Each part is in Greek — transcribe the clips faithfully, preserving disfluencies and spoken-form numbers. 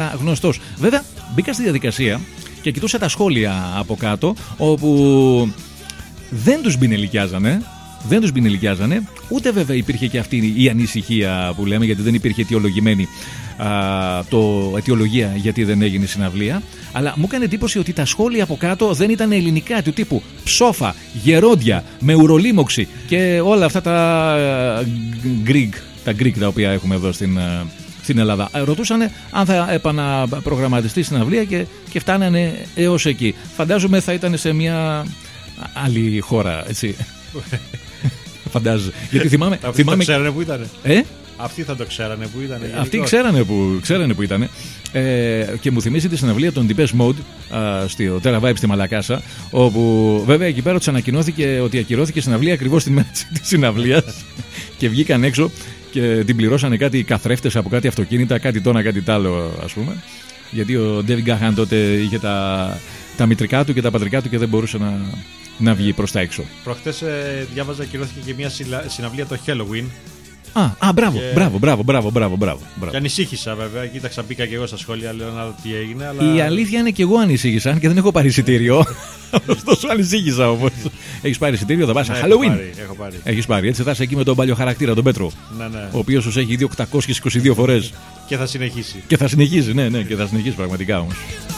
πια γνωστός. Βέβαια, μπήκα στη διαδικασία και κοιτούσα τα σχόλια από κάτω, όπου δεν τους μπινελικιάζανε. Δεν τους μπινελικιάζανε, ούτε βέβαια υπήρχε και αυτή η ανησυχία που λέμε, γιατί δεν υπήρχε αιτιολογημένη α, το αιτιολογία γιατί δεν έγινε συναυλία. Αλλά μου έκανε εντύπωση ότι τα σχόλια από κάτω δεν ήταν ελληνικά, του τύπου ψόφα, γερόντια, με ουρολίμωξη και όλα αυτά τα Greek, τα Greek τα οποία έχουμε εδώ στην, στην Ελλάδα. Ρωτούσανε αν θα επαναπρογραμματιστεί συναυλία και, και φτάνανε έως εκεί. Φαντάζομαι θα ήταν σε μια άλλη χώρα, έτσι. Φαντάζομαι. Γιατί θυμάμαι. Αυτοί θυμάμαι... το ξέρανε που ήταν. Ε? Αυτοί θα το ξέρανε που ήταν. Αυτοί ξέρανε που, ξέρανε που ήταν. Ε, και μου θυμίζει τη συναυλία των Depeche Mode α, στο Terra Vibe στη Μαλακάσα. Όπου βέβαια εκεί πέρα τους ανακοινώθηκε ότι ακυρώθηκε η συναυλία ακριβώς τη μέρα της συναυλίας. Και βγήκαν έξω και την πληρώσανε κάτι καθρέφτες από κάτι αυτοκίνητα, κάτι τόνα, κάτι τ' άλλο, ας πούμε. Γιατί ο David Gahan τότε είχε τα, τα μητρικά του και τα πατρικά του και δεν μπορούσε να. να βγει προς τα έξω. Προχτές ε, διάβαζα, ακυρώθηκε και μια συναυλία το Halloween. Α, α μπράβο, και... μπράβο, μπράβο, μπράβο, μπράβο, μπράβο. Και ανησύχησα βέβαια, κοίταξα, μπήκα και εγώ στα σχόλια, λέω να δω τι έγινε. Αλλά... Η αλήθεια είναι και εγώ ανησύχησα και δεν έχω πάρει εισιτήριο. Ωστόσο ανησύχησα όμως. Έχεις πάρει εισιτήριο, θα πας σε ναι, Halloween. Έχω πάρει, έχω πάρει. Έχεις πάρει, έτσι θα είσαι εκεί με τον παλιό χαρακτήρα, τον Πέτρο. Ναι, ναι. Ο οποίος σου έχει δει οκτακόσιες είκοσι δύο φορές. Και θα συνεχίσει. Και θα συνεχίσει, ναι, ναι, και θα συνεχίσει πραγματικά όμως.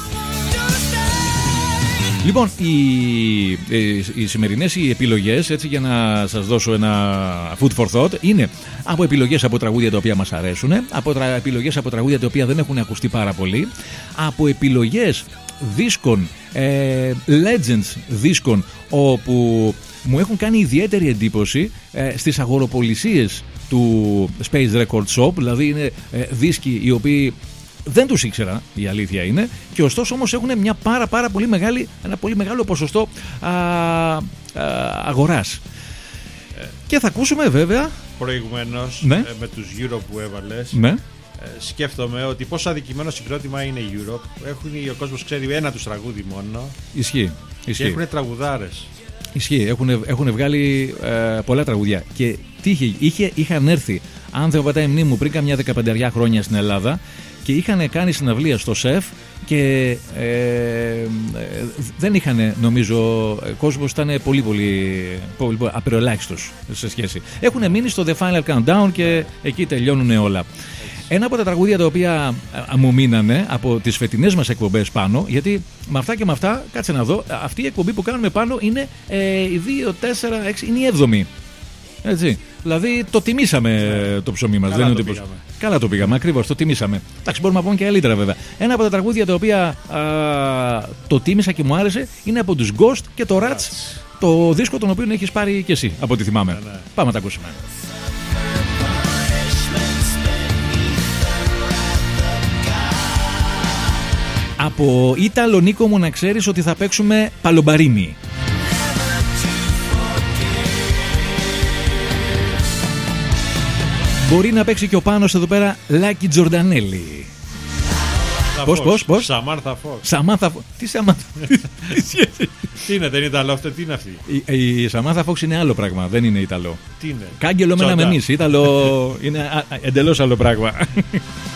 Λοιπόν, οι, οι, οι σημερινές οι επιλογές, έτσι για να σας δώσω ένα food for thought, είναι από επιλογές από τραγούδια τα οποία μας αρέσουν, από τρα, επιλογές από τραγούδια τα οποία δεν έχουν ακουστεί πάρα πολύ, από επιλογές δίσκων, ε, legends δίσκων, όπου μου έχουν κάνει ιδιαίτερη εντύπωση ε, στις αγοροπολισίες του Space Record Shop, δηλαδή είναι ε, δίσκοι οι οποίοι δεν τους ήξερα, η αλήθεια είναι, και ωστόσο όμως έχουν μια πάρα πάρα πολύ μεγάλη, ένα πολύ μεγάλο ποσοστό α, α, αγοράς. Ε, και θα ακούσουμε βέβαια προηγουμένως, ναι. ε, με τους Europe που έβαλες, ναι. ε, σκέφτομαι ότι πόσο αδικημένο συγκρότημα είναι η Europe. Έχουν, ο κόσμος ξέρει ένα τους τραγούδι μόνο. Ισχύει. Ισχύει. Και έχουν τραγουδάρες. Ισχύει, έχουν, έχουν βγάλει ε, πολλά τραγουδιά. Και τι είχε, είχε, είχαν έρθει, αν δεν πατάει η μνήμη μου, πριν καμιά δεκαπέντε χρόνια στην Ελλάδα, και είχαν κάνει συναυλία στο ΣΕΦ και ε, ε, δεν είχαν, νομίζω, κόσμος, ήταν πολύ πολύ, πολύ, πολύ απειροελάχιστος σε σχέση. Έχουν μείνει στο The Final Countdown και εκεί τελειώνουν όλα. Ένα από τα τραγούδια τα οποία μου μείνανε από τις φετινές μας εκπομπές πάνω, γιατί με αυτά και με αυτά, κάτσε να δω, αυτή η εκπομπή που κάνουμε πάνω είναι ε, η δύο, τέσσερα, έξι, είναι η έβδομη. Έτσι. Δηλαδή το τιμήσαμε yeah. το ψωμί μας. Καλά, δεν το είναι Καλά το πήγαμε, ακριβώς, το τιμήσαμε. Εντάξει, μπορούμε να πούμε και καλύτερα βέβαια. Ένα από τα τραγούδια τα οποία α, το τίμησα και μου άρεσε είναι από τους Ghost και το Rats, το δίσκο τον οποίο έχεις πάρει και εσύ, από ό,τι θυμάμαι. Yeah, yeah. Πάμε να τα ακούσουμε. Από Ήταλο, Νίκο μου, να ξέρεις ότι θα παίξουμε Παλομπαρίνι. Μπορεί να παίξει και ο Πάνος εδώ πέρα Λάκη Τζορντανέλη. Πώς, πώς, πώς. Σαμάνθα Φόξ. Σαμάνθα Φόξ. Τι Σαμάνθα. Τι είναι, δεν είναι Ιταλό αυτό, τι είναι αυτή. Η, η Σαμάνθα Φόξ είναι άλλο πράγμα, δεν είναι Ιταλό. Τι είναι. Κάγκελο με ένα μεμείς. Ιταλό είναι εντελώς άλλο πράγμα.